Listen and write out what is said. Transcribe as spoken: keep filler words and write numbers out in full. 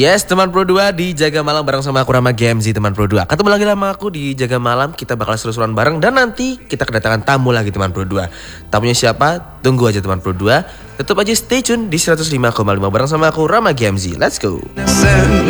Yes teman Pro dua, di Jaga Malam bareng sama aku Rama Gamzi teman Pro dua. Ketemu lagi sama aku di Jaga Malam, kita bakal seru-seruan bareng. Dan nanti kita kedatangan tamu lagi teman Pro dua. Tamunya siapa? Tunggu aja teman Pro dua. Tetap aja stay tune di seratus lima koma lima bareng sama aku Rama Gamzi. Let's go.